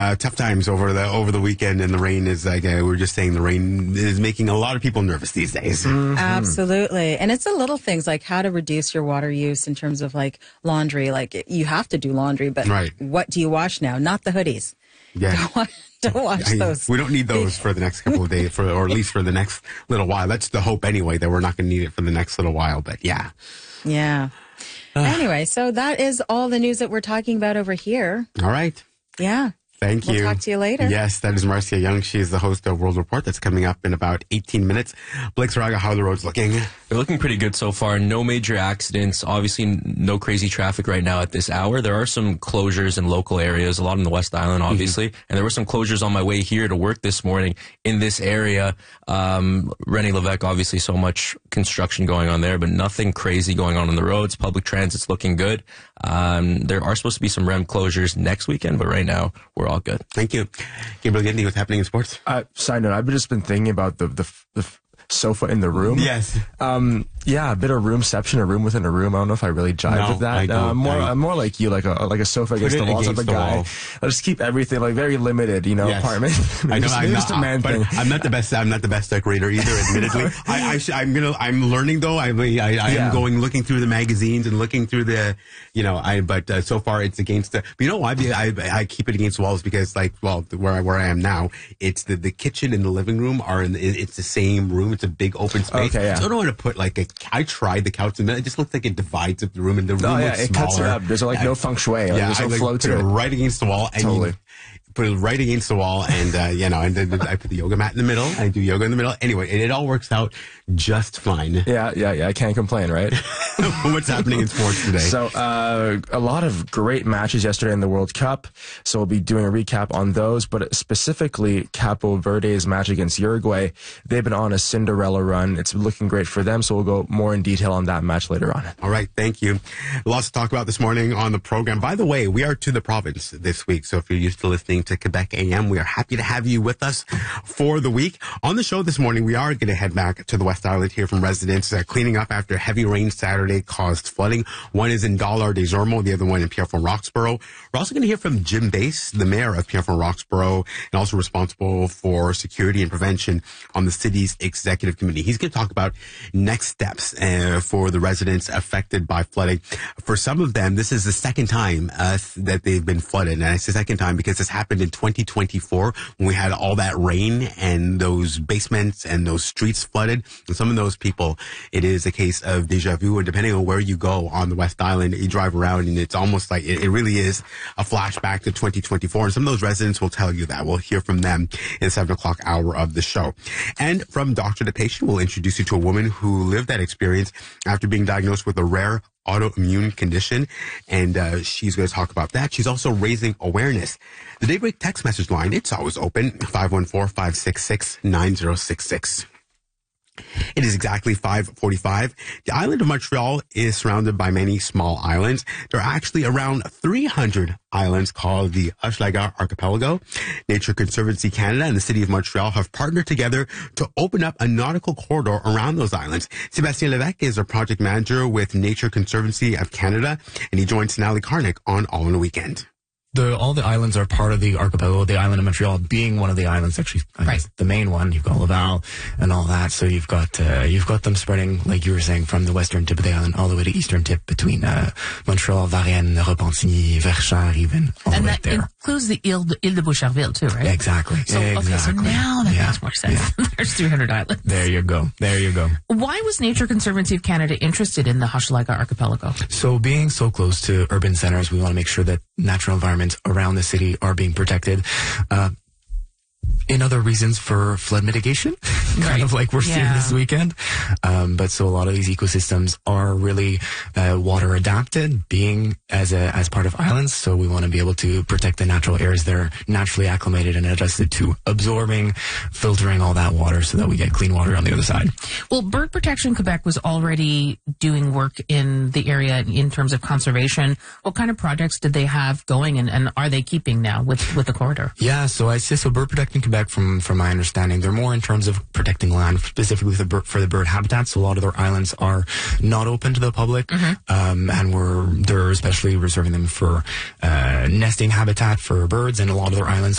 tough times over the weekend, and the rain is like we were just saying, the rain is making a lot of people nervous these days. Mm-hmm. Absolutely. And it's the little things like how to reduce your water use in terms of like laundry. Like you have to do laundry, but what do you wash now? Not the hoodies. Yeah. Don't wash those. We don't need those for the next couple of days, or at least for the next little while. That's the hope anyway, that we're not going to need it for the next little while. But yeah. Anyway, so that is all the news that we're talking about over here. All right. Yeah. Thank you. We'll talk to you later. Yes, that is Marcia Young. She is the host of World Report. That's coming up in about 18 minutes. Blake Saraga, how are the roads looking? They're looking pretty good so far. No major accidents. Obviously, no crazy traffic right now at this hour. There are some closures in local areas, a lot on the West Island, obviously. And there were some closures on my way here to work this morning in this area. René Lévesque, obviously, so much construction going on there, but nothing crazy going on the roads. Public transit's looking good. There are supposed to be some REM closures next weekend, but right now, we're all good. Thank you. Gabriel Gendy, what's happening in sports? Side note, I've just been thinking about the sofa in the room. Yes. Yeah, a bit of roomception, a room within a room. I don't know if I really jive with that. I'm more like you, like a sofa against the wall type of guy. I'll just keep everything like very limited, apartment. I know, I'm not the best. I'm not the best decorator either, admittedly. I'm learning though. I am looking through the magazines and looking through the, but so far it's against the. But you know why? I keep it against the walls because where I am now, it's the kitchen and the living room it's the same room. It's a big open space. Okay, yeah. So I don't want to put I tried the couch and it just looks like it divides up the room and the room looks it smaller. Cuts it up. There's no feng shui. There's no flow to it. Right against the wall. And totally. Put it right against the wall, and and then I put the yoga mat in the middle. I do yoga in the middle. Anyway, it all works out just fine. Yeah. I can't complain, right? What's happening in sports today? So, a lot of great matches yesterday in the World Cup. So we'll be doing a recap on those, but specifically Capo Verde's match against Uruguay. They've been on a Cinderella run. It's looking great for them. So we'll go more in detail on that match later on. All right, thank you. Lots to talk about this morning on the program. By the way, we are to the province this week. So if you're used to listening to Quebec AM, we are happy to have you with us for the week. On the show this morning, we are going to head back to the West Island, hear from residents cleaning up after heavy rain Saturday caused flooding. One is in Dollard des Ormeaux, the other one in Pierrefonds-Roxborough. We're also going to hear from Jim Bass, the mayor of Pierrefonds-Roxborough, and also responsible for security and prevention on the city's executive committee. He's going to talk about next steps for the residents affected by flooding. For some of them, this is the second time that they've been flooded. And it's the second time because this happened in 2024 when we had all that rain and those basements and those streets flooded. And some of those people, it is a case of deja vu. And depending on where you go on the West Island, you drive around and it's almost like it really is a flashback to 2024. And some of those residents will tell you that. We'll hear from them in the 7 o'clock hour of the show. And from doctor to patient, we'll introduce you to a woman who lived that experience after being diagnosed with a rare autoimmune condition, and she's going to talk about that. She's also raising awareness. The Daybreak text message line, it's always open, 514-566-9066. It is exactly 5:45. The island of Montreal is surrounded by many small islands. There are actually around 300 islands called the Hochelaga Archipelago. Nature Conservancy Canada and the City of Montreal have partnered together to open up a nautical corridor around those islands. Sébastien Lévesque is a project manager with Nature Conservancy of Canada, and he joins Natalie Karnick on All in a Weekend. All the islands are part of the archipelago, the island of Montreal being one of the islands, actually, the main one. You've got Laval and all that. So you've got them spreading, like you were saying, from the western tip of the island all the way to eastern tip between, Montreal, Varennes, Repentigny, Verchères even, all the way there. And that includes the Ile de Boucherville too, right? Exactly. So now that makes more sense. Yeah. There's 300 islands. There you go. Why was Nature Conservancy of Canada interested in the Hochelaga Archipelago? So being so close to urban centers, we want to make sure that natural environments around the city are being protected. In other reasons for flood mitigation, kind of like we're seeing this weekend. But so a lot of these ecosystems are really water adapted, being as part of islands. So we want to be able to protect the natural areas that are naturally acclimated and adjusted to absorbing, filtering all that water so that we get clean water on the other side. Well, Bird Protection Quebec was already doing work in the area in terms of conservation. What kind of projects did they have going, and are they keeping now with the corridor? Yeah, so I'd say Bird Protection Quebec, from my understanding, they're more in terms of protecting land, specifically for the bird habitat. So a lot of their islands are not open to the public, and they're especially reserving them for nesting habitat for birds, and a lot of their islands